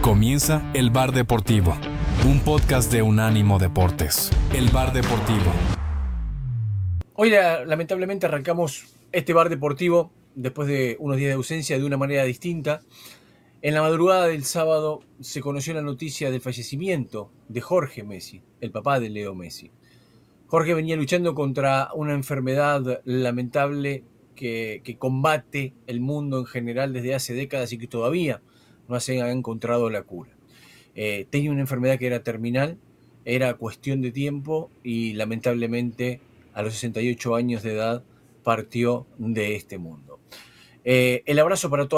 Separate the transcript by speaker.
Speaker 1: Comienza El Bar Deportivo, un podcast de Unánimo Deportes. El Bar Deportivo.
Speaker 2: Hoy lamentablemente arrancamos este Bar Deportivo después de unos días de ausencia de una manera distinta. En la madrugada del sábado se conoció la noticia del fallecimiento de Jorge Messi, el papá de Leo Messi. Jorge venía luchando contra una enfermedad lamentable que combate el mundo en general desde hace décadas y que todavía no se ha encontrado la cura. Tenía una enfermedad que era terminal, era cuestión de tiempo y lamentablemente a los 68 años de edad partió de este mundo. El abrazo para todos.